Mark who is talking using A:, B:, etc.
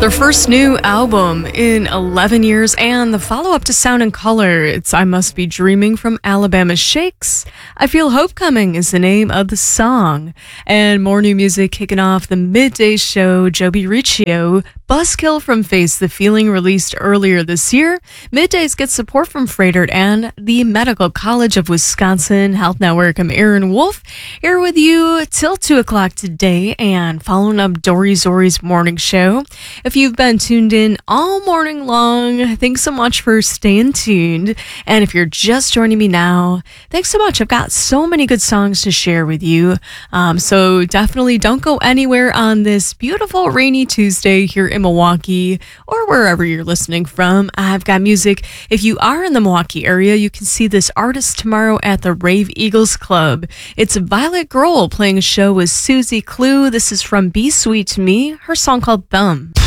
A: Their first new album in 11 years and the follow-up to Sound and Color. It's I Must Be Dreaming from Alabama Shakes. I Feel Hope Coming is the name of the song. And more new music kicking off the midday show. Joby Riccio, Buzzkill from Face the Feeling, released earlier this year. Middays get support from Freighter and the Medical College of Wisconsin Health Network. I'm Erin Wolf, here with you till 2 o'clock today and following up Dory Zori's morning show. If you've been tuned in all morning long, thanks so much for staying tuned. And if you're just joining me now, thanks so much. I've got so many good songs to share with you. So definitely don't go anywhere on this beautiful rainy Tuesday here in Milwaukee or wherever you're listening from. I've got music. If you are in the Milwaukee area, you can see this artist tomorrow at the Rave Eagles Club. It's Violet Grohl playing a show with Susie Clue. This is from Be Sweet to Me, her song called Thumb.